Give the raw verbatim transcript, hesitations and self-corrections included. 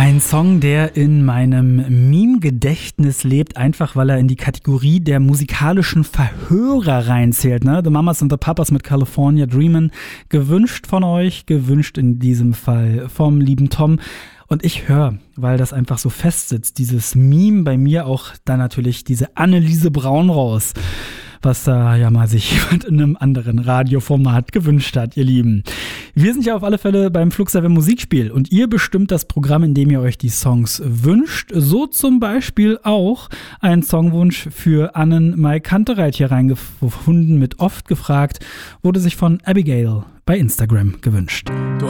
Ein Song, der in meinem Meme-Gedächtnis lebt, einfach weil er in die Kategorie der musikalischen Verhörer reinzählt. Ne? The Mamas and the Papas mit California Dreamin'. Gewünscht von euch, gewünscht in diesem Fall vom lieben Tom. Und ich höre, weil das einfach so festsitzt, dieses Meme bei mir auch dann natürlich diese Anneliese Braun raus, was da ja mal sich jemand in einem anderen Radioformat gewünscht hat, ihr Lieben. Wir sind ja auf alle Fälle beim Flux F M Musikspiel und ihr bestimmt das Programm, in dem ihr euch die Songs wünscht. So zum Beispiel auch ein Songwunsch für Annen-Mai Kantereit hier reingefunden mit oft gefragt, wurde sich von Abigail bei Instagram gewünscht. Du